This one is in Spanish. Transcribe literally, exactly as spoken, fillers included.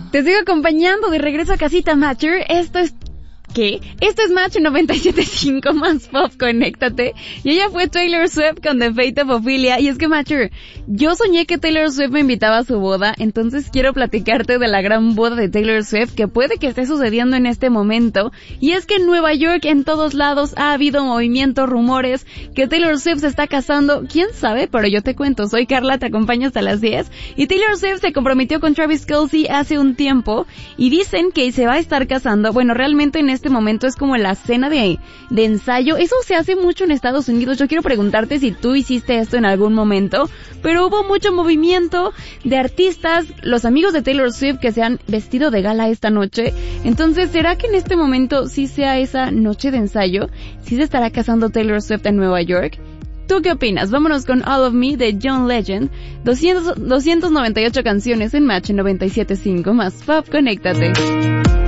Te sigo acompañando de regreso a casita, Matcher. Esto es... ¿Qué? Esto es Match noventa y siete punto cinco más pop, conéctate. Y ella fue Taylor Swift con The Fate of Ophelia. Y es que, Matcher, yo soñé que Taylor Swift me invitaba a su boda, entonces quiero platicarte de la gran boda de Taylor Swift que puede que esté sucediendo en este momento. Y es que en Nueva York, en todos lados, ha habido movimientos, rumores, que Taylor Swift se está casando. ¿Quién sabe? Pero yo te cuento. Soy Carla, te acompaño hasta las diez. Y Taylor Swift se comprometió con Travis Kelce hace un tiempo. Y dicen que se va a estar casando. Bueno, realmente en este este momento es como la cena de, de ensayo. Eso se hace mucho en Estados Unidos. Yo quiero preguntarte si tú hiciste esto en algún momento, pero hubo mucho movimiento de artistas, los amigos de Taylor Swift que se han vestido de gala esta noche. Entonces, ¿será que en este momento sí sea esa noche de ensayo? ¿Sí se estará casando Taylor Swift en Nueva York? ¿Tú qué opinas? Vámonos con All of Me de John Legend. doscientas noventa y ocho canciones en Match noventa y siete punto cinco más pop, conéctate.